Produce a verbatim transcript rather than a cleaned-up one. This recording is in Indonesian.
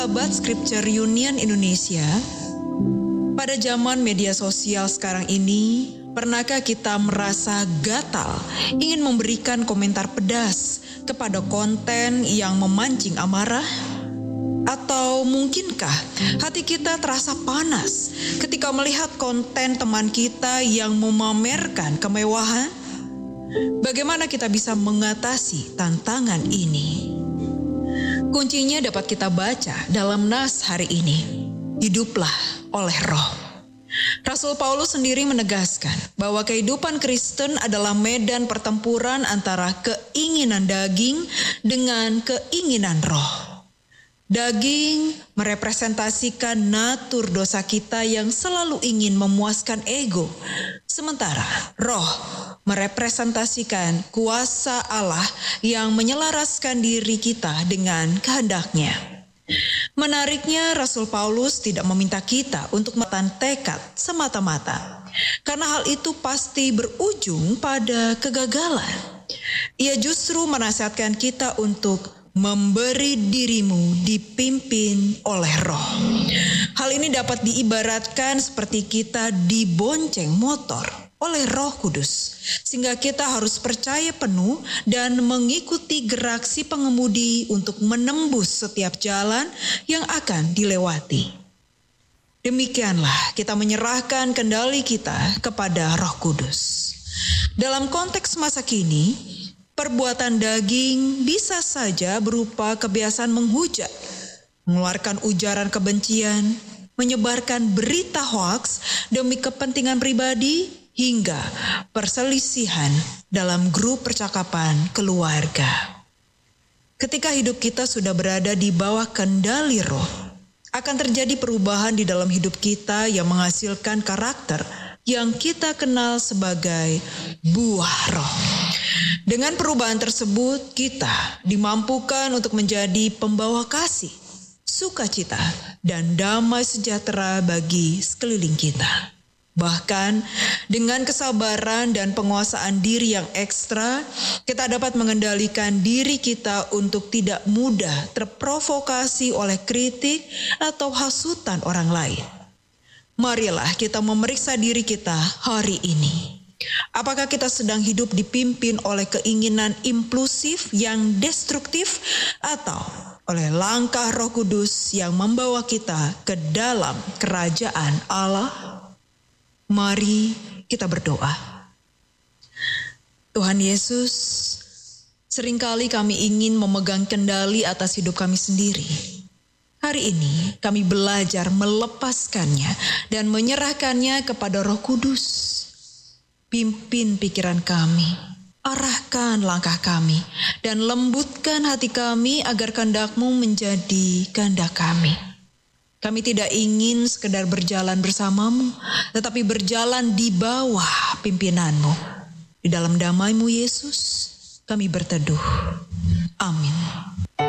Sahabat Scripture Union Indonesia, pada zaman media sosial sekarang ini, pernahkah kita merasa gatal ingin memberikan komentar pedas kepada konten yang memancing amarah? Atau mungkinkah hati kita terasa panas ketika melihat konten teman kita yang memamerkan kemewahan? Bagaimana kita bisa mengatasi tantangan ini? Kuncinya dapat kita baca dalam nas hari ini. Hiduplah oleh Roh. Rasul Paulus sendiri menegaskan bahwa kehidupan Kristen adalah medan pertempuran antara keinginan daging dengan keinginan roh. Daging merepresentasikan natur dosa kita yang selalu ingin memuaskan ego. Sementara roh merepresentasikan kuasa Allah yang menyelaraskan diri kita dengan kehendaknya. Menariknya, Rasul Paulus tidak meminta kita untuk melakukan tekad semata-mata, karena hal itu pasti berujung pada kegagalan. Ia justru menasihatkan kita untuk memberi dirimu dipimpin oleh Roh. Hal ini dapat diibaratkan seperti kita dibonceng motor oleh Roh Kudus, sehingga kita harus percaya penuh dan mengikuti gerak si pengemudi untuk menembus setiap jalan yang akan dilewati. Demikianlah kita menyerahkan kendali kita kepada Roh Kudus. Dalam konteks masa kini, perbuatan daging bisa saja berupa kebiasaan menghujat, mengeluarkan ujaran kebencian, menyebarkan berita hoaks demi kepentingan pribadi, hingga perselisihan dalam grup percakapan keluarga. Ketika hidup kita sudah berada di bawah kendali Roh, akan terjadi perubahan di dalam hidup kita yang menghasilkan karakter yang kita kenal sebagai buah Roh. Dengan perubahan tersebut, kita dimampukan untuk menjadi pembawa kasih, sukacita, dan damai sejahtera bagi sekeliling kita. Bahkan dengan kesabaran dan penguasaan diri yang ekstra, kita dapat mengendalikan diri kita untuk tidak mudah terprovokasi oleh kritik atau hasutan orang lain. Marilah kita memeriksa diri kita hari ini. Apakah kita sedang hidup dipimpin oleh keinginan impulsif yang destruktif atau oleh langkah Roh Kudus yang membawa kita ke dalam kerajaan Allah? Mari kita berdoa. Tuhan Yesus, seringkali kami ingin memegang kendali atas hidup kami sendiri. Hari ini kami belajar melepaskannya dan menyerahkannya kepada Roh Kudus. Pimpin pikiran kami, arahkan langkah kami, dan lembutkan hati kami agar kehendak-Mu menjadi kehendak kami. Kami tidak ingin sekedar berjalan bersama-Mu, tetapi berjalan di bawah pimpinan-Mu. Di dalam damai-Mu Yesus, kami berteduh. Amin.